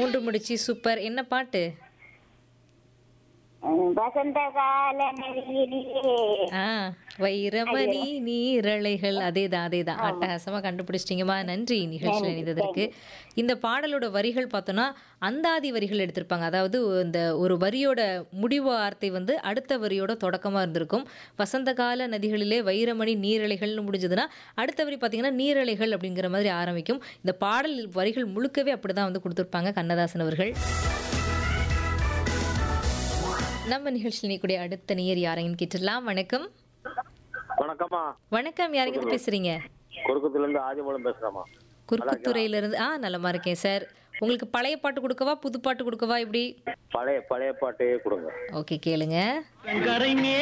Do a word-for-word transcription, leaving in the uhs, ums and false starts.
மூன்று முடிச்சு சூப்பர். என்ன பாட்டு? வசந்த கால நதியிலே. ஆ வைரமணி நீரலைகள். அதேதான் அதேதான். அட்டகாசமா கண்டுபிடிச்சிட்டீங்கம்மா. நன்றி நிகழ்ச்சியில் இணைந்ததற்கு. இந்த பாடலோட வரிகள் பார்த்தோன்னா அந்தாதி வரிகள் எடுத்திருப்பாங்க. அதாவது இந்த ஒரு வரியோட முடிவு வார்த்தை வந்து அடுத்த வரியோட தொடக்கமா இருந்திருக்கும். வசந்த கால நதிகளிலே வைரமணி நீரலைகள்னு முடிஞ்சதுன்னா அடுத்த வரி பார்த்தீங்கன்னா நீரலைகள் அப்படிங்கிற மாதிரி ஆரம்பிக்கும். இந்த பாடல் வரிகள் முழுக்கவே அப்படிதான் வந்து கொடுத்திருப்பாங்க கண்ணதாசன் அவர்கள். நம்ம நிகழ்ச்சியில் நீக்கூடிய அடுத்த நேயர் யாரையும் கேட்டுடலாம். வணக்கம். வணக்கம்மா. வணக்கம். யாருங்க பேசுறீங்க? குறுக்குத்துல இருந்து ஆதிமூலம் பேசுறேம்மா. குறுக்குத்துறையில இருந்து. ஆ நலமா இருக்கேன் சார். உங்களுக்கு பழைய பாட்டு கொடுக்கவா புது பாட்டு கொடுக்கவா இப்படி? பழைய பழைய பாட்டே கொடுங்க. ஓகே கேளுங்க.